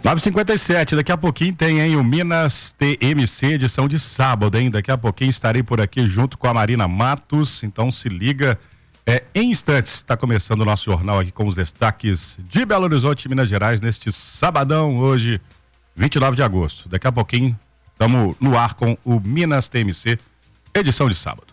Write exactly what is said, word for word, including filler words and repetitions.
nove e cinquenta e sete, daqui a pouquinho tem, hein, o Minas T M C, edição de sábado, hein? Daqui a pouquinho estarei por aqui junto com a Marina Matos, então se liga. É, em instantes, está começando o nosso jornal aqui com os destaques de Belo Horizonte, Minas Gerais, neste sabadão, hoje, vinte e nove de agosto. Daqui a pouquinho, estamos no ar com o Minas T M C, edição de sábado.